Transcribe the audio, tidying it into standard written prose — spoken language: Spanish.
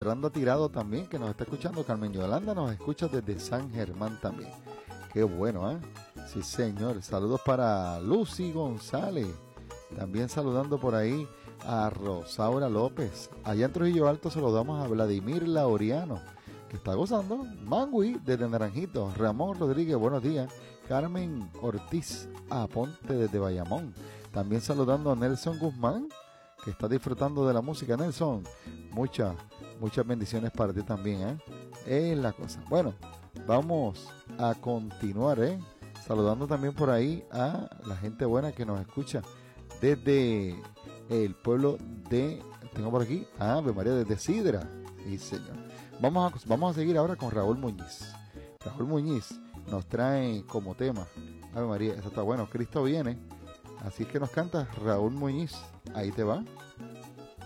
Randa Tirado también, que nos está escuchando. Carmen Yolanda nos escucha desde San Germán también. Qué bueno, ¿eh? Sí, señor. Saludos para Lucy González. También saludando por ahí a Rosaura López. Allá en Trujillo Alto saludamos a Vladimir Laureano, que está gozando. Mangui desde Naranjito. Ramón Rodríguez, buenos días. Carmen Ortiz Aponte desde Bayamón. También saludando a Nelson Guzmán, que está disfrutando de la música. Nelson, muchas bendiciones para ti también, ¿eh? Es la cosa. Bueno, vamos a continuar, saludando también por ahí a la gente buena que nos escucha desde el pueblo de, tengo por aquí, Ave María, desde Sidra. Sí, señor. Vamos a seguir ahora con Raúl Muñiz. Raúl Muñiz nos trae como tema, Ave María, eso está bueno, Cristo viene. Así es que nos canta Raúl Muñiz. Ahí te va.